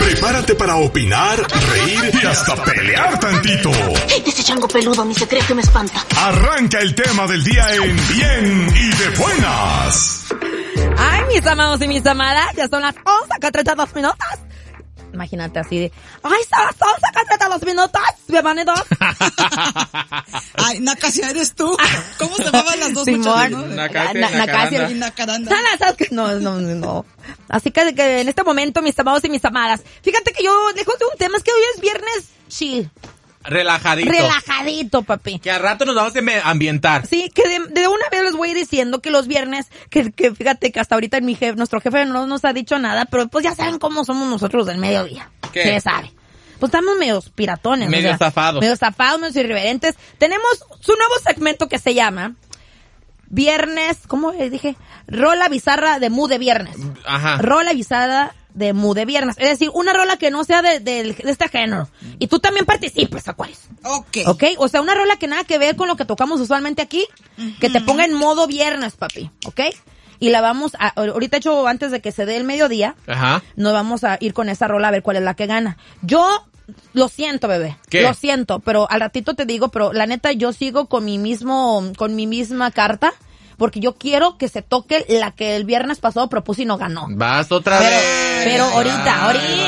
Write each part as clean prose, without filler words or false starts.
Prepárate para opinar, reír y hasta pelear tantito. Ese chango peludo ni se cree que me espanta. Arranca el tema del día en Bien y de Buenas. Ay, mis amados y mis amadas, ya son las 11:32 minutos. Imagínate así de, ay, son las 11:32 minutos, bienvenidos. Ay, Nacasia, eres tú. ¿Cómo se llaman las dos muchachas, no? Nacasia y Nacaranda. No. Así que en este momento, mis amados y mis amadas, fíjate que yo lejos de un tema, es que hoy es viernes chill. Relajadito, papi. Que al rato nos vamos a ambientar. Sí, que de una vez les voy a ir diciendo que los viernes, que fíjate que hasta ahorita nuestro jefe no nos ha dicho nada, pero pues ya saben cómo somos nosotros del mediodía. ¿Qué? Se sabe. Pues estamos medio piratones. Medio zafados. Medio zafados, medio irreverentes. Tenemos su nuevo segmento que se llama Viernes, ¿cómo les dije? Rola bizarra de mood de viernes. Ajá. Rola bizarra de mood de viernes. Es decir, una rola que no sea de este género. Y tú también participes, Acuarios. Ok. O sea, una rola que nada que ver con lo que tocamos usualmente aquí. Que te ponga en modo viernes, papi. ¿Ok? Y la vamos a, ahorita hecho, antes de que se dé el mediodía. Ajá. Nos vamos a ir con esa rola a ver cuál es la que gana. Yo lo siento, bebé. ¿Qué? Lo siento, pero al ratito te digo, pero la neta yo sigo con mi misma carta. Porque yo quiero que se toque la que el viernes pasado propuse y no ganó. Vas otra vez. Pero ahorita.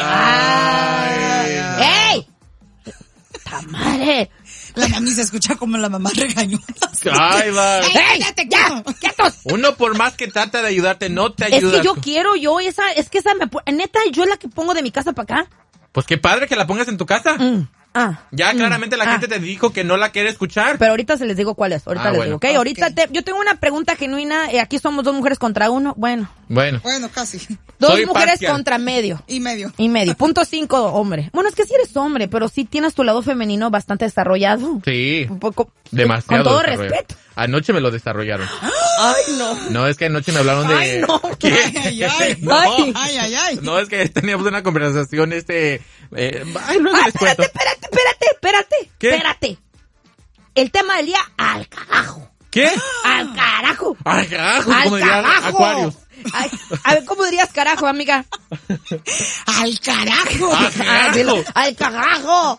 ¡Ey! ¡Tamare! La mami se escucha como la mamá regañó. Ay, va. ¡Ey! ¡Ya! ¡Quietos! Uno por más que trata de ayudarte, no te ayuda. Es que yo quiero, neta, yo es la que pongo de mi casa para acá. Pues qué padre que la pongas en tu casa. Ya claramente la gente te dijo que no la quiere escuchar. Pero ahorita se les digo cuál es. Ahorita les bueno. digo, ¿ok? Ahorita yo tengo una pregunta genuina. Aquí somos 2 mujeres contra 1. Bueno, Casi. 2 Soy mujeres parcial. contra medio. Y medio. Punto 5, hombre. Bueno, es que sí eres hombre, pero sí tienes tu lado femenino bastante desarrollado. Sí. Un poco. Demasiado. Con todo desarrollado. respeto. Anoche me lo desarrollaron. Ay, no. No, es que anoche me hablaron de... Ay, no. ¿Qué? Ay. No. Ay. No, es que teníamos una conversación, luego les cuento. Espérate. ¿Qué? Espérate. El tema del día, al carajo. ¿Qué? Al carajo. Al carajo, Al como diría carajo. Aquarius. Ay, a ver, ¿cómo dirías carajo, amiga? ¡Al carajo! ¡Al carajo!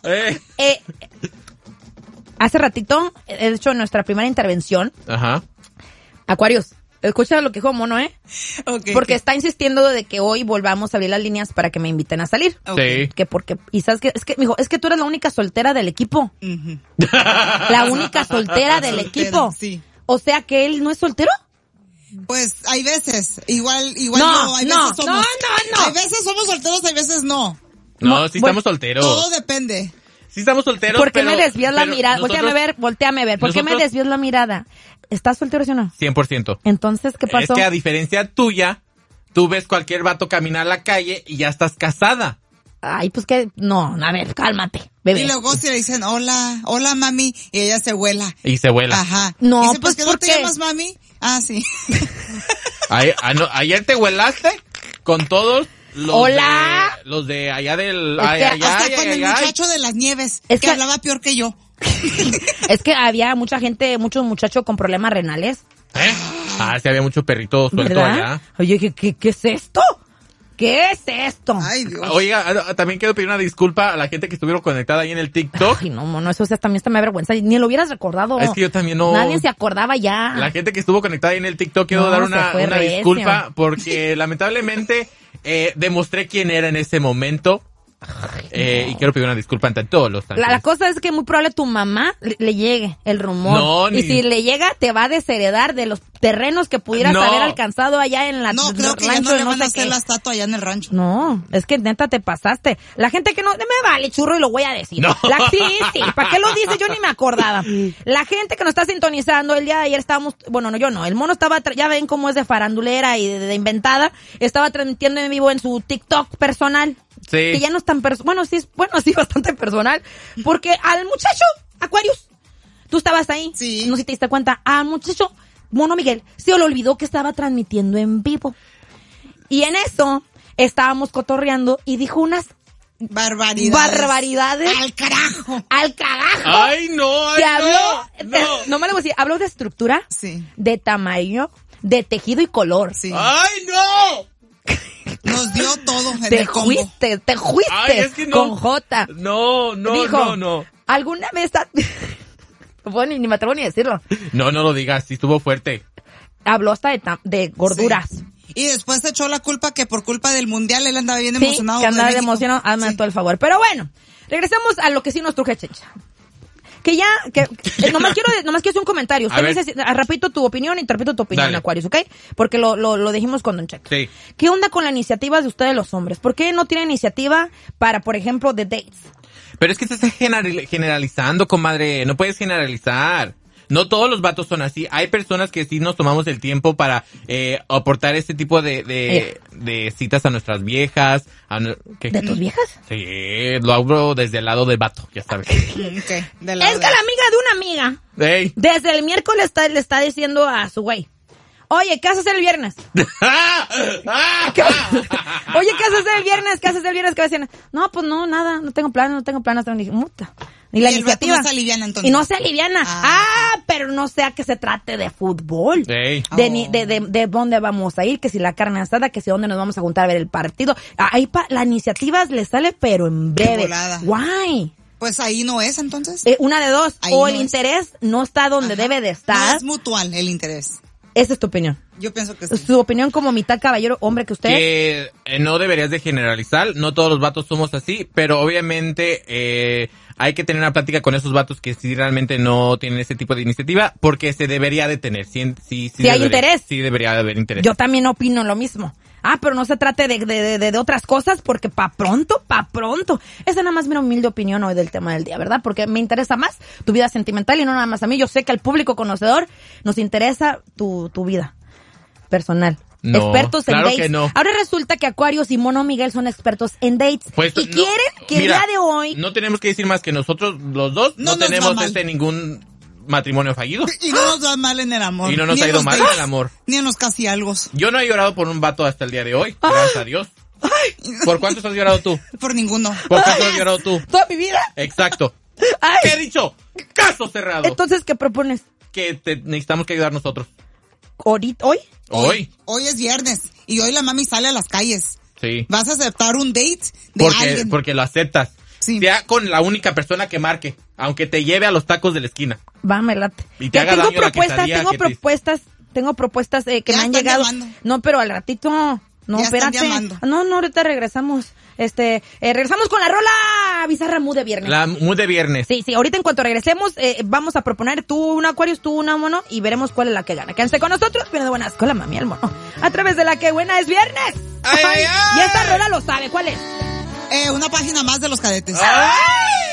Hace ratito, he hecho nuestra primera intervención. Ajá. Aquarius, escucha lo que dijo Mono, Okay, porque está insistiendo de que hoy volvamos a abrir las líneas para que me inviten a salir. Sí. Y sabes que, es que, mijo, es que tú eres la única soltera del equipo. La única soltera del equipo. Sí. O sea que él no es soltero. Pues hay veces, igual No, hay no, veces somos. no. Hay veces somos solteros, hay veces no. No, sí bueno, estamos solteros. Todo depende. Sí estamos solteros, ¿Por qué pero, me desvías la pero mirada? nosotros- Voltéame a ver. ¿Por qué me nosotros- desvías la mirada? ¿Estás soltero, sí o no? 100%. Entonces, ¿qué pasó? Es que a diferencia tuya, tú ves cualquier vato caminar a la calle y ya estás casada. Ay, pues que, no, a ver, cálmate, bebé. Y luego si le dicen, hola mami, y ella se vuela. Y se vuela. Ajá. No, Dice, pues, ¿qué ¿por no te qué? llamas mami? Ah, sí. Ayer te huelaste con todos los Hola. los de allá del... Es que Hasta con el muchacho de las nieves, Es que que- hablaba peor que yo. Es que había mucha gente, muchos muchachos con problemas renales. Sí, había mucho perrito suelto ¿Verdad? allá. Oye, ¿qué es esto? ¿Qué es esto? Ay, Dios. Oiga, también quiero pedir una disculpa a la gente que estuvieron conectada ahí en el TikTok. Ay, no, mono, eso también está me vergüenza. Ni lo hubieras recordado. Es que yo también no... Nadie se acordaba ya. La gente que estuvo conectada ahí en el TikTok, quiero No, dar se una fue recio. disculpa porque lamentablemente demostré quién era en ese momento. Y quiero pedir una disculpa ante todos los La ángeles. cosa es que muy probable a tu mamá le llegue el rumor. No, y ni- si le llega, te va a desheredar de los terrenos que pudieras No. haber alcanzado allá en la No, creo que ya rancho no de le van a sé hacer qué. la estatua allá en el rancho. No, es que neta te pasaste. La gente que no, me vale churro y lo voy a decir. No. Sí, ¿para qué lo dices? Yo ni me acordaba. La gente que nos está sintonizando, el día de ayer estábamos, bueno, no, yo no, el mono estaba, ya ven cómo es de farandulera y de inventada, estaba transmitiendo en vivo en su TikTok personal. Sí. Que ya no es tan bueno, sí, bastante personal, porque al muchacho, Aquarius, tú estabas ahí. Sí. No sé si te diste cuenta, al muchacho, Mono Miguel, se le olvidó que estaba transmitiendo en vivo. Y en eso estábamos cotorreando y dijo unas barbaridades. ¡Al carajo! ¡Al carajo! ¡Ay, no! ¡Ay, Que habló, no! no me lo voy a decir, habló de estructura, Sí. de tamaño, de tejido y color. Sí. ¡Ay, no! Nos dio todo en Te el combo. fuiste Ay, es que no. con J. No. Dijo, ¿alguna vez bueno, ni me atrevo ni a decirlo. No lo digas, sí estuvo fuerte. Habló hasta de gorduras. Sí. Y después se echó la culpa que por culpa del mundial él andaba bien Sí, emocionado. que andaba de de México. emocionado. Hazme todo el favor. Pero bueno, regresemos a lo que sí nos truje, Chencha. Nomás quiero hacer un comentario. A ver. Repito tu opinión y te repito tu opinión, Dale. Aquarius, ¿ok? Porque lo dijimos con Don Cheto. Sí. ¿Qué onda con la iniciativa de ustedes los hombres? ¿Por qué no tienen iniciativa para, por ejemplo, de dates? Pero es que te estás generalizando, comadre. No puedes generalizar. No todos los vatos son así. Hay personas que sí nos tomamos el tiempo para aportar este tipo de citas a nuestras viejas. ¿Qué? ¿De tus viejas? Sí, lo hablo desde el lado de vato, ya sabes. Okay, de lado Es que la amiga de una amiga, Ey. desde el miércoles le está diciendo a su güey, oye, ¿qué haces el viernes? Oye, ¿qué haces el viernes? ¿Qué haces el viernes? ¿Qué vas a hacer? No, pues no, nada, no tengo planes. Dije, muta. Y la Y el vato iniciativa. no se aliviana, entonces. Y no se aliviana. Pero no sea que se trate de fútbol. Ey. De dónde vamos a ir, que si la carne asada, que si dónde nos vamos a juntar a ver el partido. Ahí la iniciativa le sale, pero en breve. volada. Guay. Pues ahí no es, entonces. Una de dos. Ahí O no el es. interés no está donde Ajá. debe de No estar. es mutual el interés. Esa es tu opinión. Yo pienso que sí. Su opinión como mitad caballero, hombre que usted es. Que no deberías de generalizar, no todos los vatos somos así, pero obviamente hay que tener una plática con esos vatos que sí realmente no tienen ese tipo de iniciativa, porque se debería de tener. Sí hay debería, interés. Sí debería de haber interés. Yo también opino lo mismo. Pero no se trate de otras cosas porque pa' pronto. Esa nada más mi humilde opinión hoy del tema del día, ¿verdad? Porque me interesa más tu vida sentimental y no nada más a mí. Yo sé que al público conocedor nos interesa tu vida personal. No, Expertos en claro dates. que no. Ahora resulta que Aquarius y Mono Miguel son expertos en dates. Pues, y no, quieren que mira, el día de hoy... no tenemos que decir más que nosotros los dos No no nos va tenemos mal. ningún matrimonio fallido. Y no nos va mal en el amor. Y no nos Ni ha en ido los mal dates, en el amor. Ni en los casi algo. Yo no he llorado por un vato hasta el día de hoy, gracias a Dios. ¿Por cuántos has llorado tú? Por ninguno. ¿Por cuántos has llorado tú? Toda mi vida. Exacto. Ay. ¿Qué he dicho? Caso cerrado. Entonces, ¿qué propones? Que necesitamos que ayudar nosotros. ¿Ahorita? ¿Hoy? Hoy. Hoy es viernes. Y hoy la mami sale a las calles. Sí. ¿Vas a aceptar un date de alguien? Porque lo aceptas. Sí. Sea con la única persona que marque, aunque te lleve a los tacos de la esquina. Va, me late. Y te haga tengo daño la propuestas, quesadilla tengo propuestas que Ya me han están llegado. llamando. No, pero al ratito, no, Ya están espérate. llamando. No, ahorita regresamos. Regresamos con la rola bizarra mood de viernes. La muy de viernes. Sí, ahorita en cuanto regresemos, vamos a proponer tú una Aquarius, tú una Mono, y veremos cuál es la que gana. Quédense con nosotros, pero de buenas con la mami el Mono. A través de la que buena es viernes. ¡Ay, ay, ay! Y esta rola lo sabe, ¿cuál es? Una página más de los cadetes. ¡Ay!